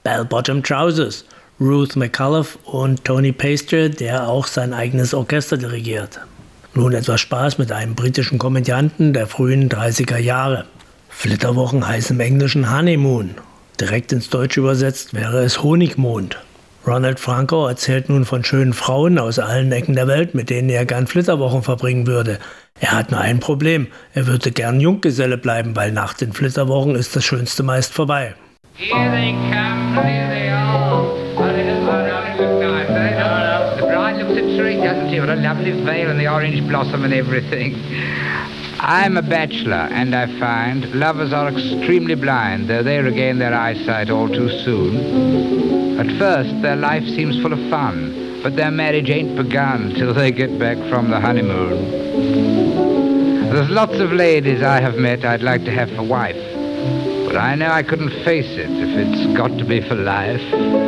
Bell-Bottom Trousers, Ruth McCullough und Tony Pastor, der auch sein eigenes Orchester dirigiert. Nun etwas Spaß mit einem britischen Komödianten der frühen 30er Jahre. Flitterwochen heißen im Englischen Honeymoon. Direkt ins Deutsche übersetzt wäre es Honigmond. Ronald Franco erzählt nun von schönen Frauen aus allen Ecken der Welt, mit denen er gern Flitterwochen verbringen würde. Er hat nur ein Problem. Er würde gern Junggeselle bleiben, weil nach den Flitterwochen ist das Schönste meist vorbei. Here they come, here they are. Oh, they look nice, eh? The bride looks a treat, doesn't she? What a lovely veil and the orange blossom and everything. I'm a bachelor, and I find lovers are extremely blind, though they regain their eyesight all too soon. At first, their life seems full of fun, but their marriage ain't begun till they get back from the honeymoon. There's lots of ladies I have met I'd like to have for wife, but I know I couldn't face it if it's got to be for life.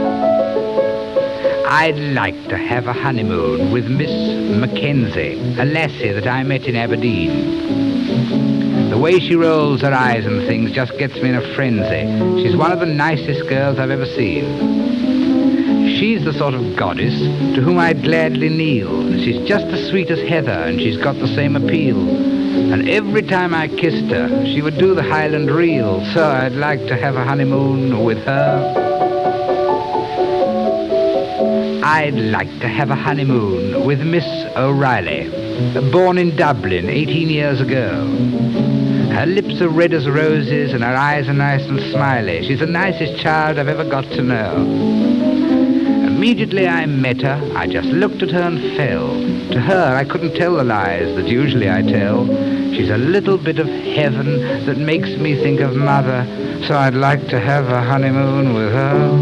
I'd like to have a honeymoon with Miss Mackenzie, a lassie that I met in Aberdeen. The way she rolls her eyes and things just gets me in a frenzy. She's one of the nicest girls I've ever seen. She's the sort of goddess to whom I'd gladly kneel. She's just as sweet as heather, and she's got the same appeal. And every time I kissed her, she would do the Highland reel. So I'd like to have a honeymoon with her. I'd like to have a honeymoon with Miss O'Reilly, born in Dublin 18 years ago. Her lips are red as roses and her eyes are nice and smiley. She's the nicest child I've ever got to know. Immediately I met her, I just looked at her and fell. To her I couldn't tell the lies that usually I tell. She's a little bit of heaven that makes me think of mother, so I'd like to have a honeymoon with her.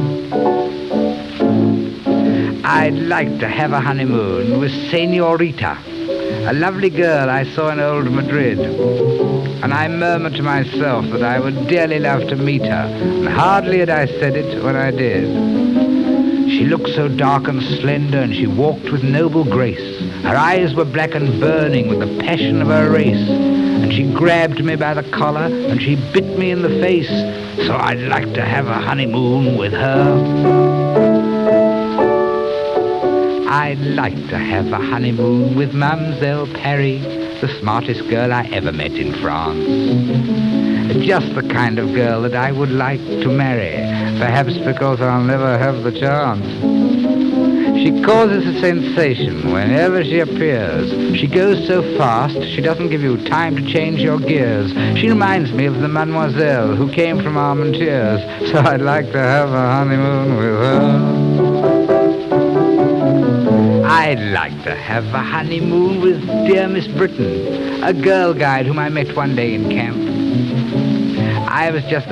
I'd like to have a honeymoon with Senorita, a lovely girl I saw in old Madrid. And I murmured to myself that I would dearly love to meet her, and hardly had I said it when I did. She looked so dark and slender, and she walked with noble grace. Her eyes were black and burning with the passion of her race. And she grabbed me by the collar, and she bit me in the face. So I'd like to have a honeymoon with her. I'd like to have a honeymoon with Mademoiselle Paris, the smartest girl I ever met in France. Just the kind of girl that I would like to marry, perhaps because I'll never have the chance. She causes a sensation whenever she appears. She goes so fast, she doesn't give you time to change your gears. She reminds me of the Mademoiselle who came from Armentières, so I'd like to have a honeymoon with her. I'd like to have a honeymoon with dear Miss Britain, a girl guide whom I met one day in camp. I was just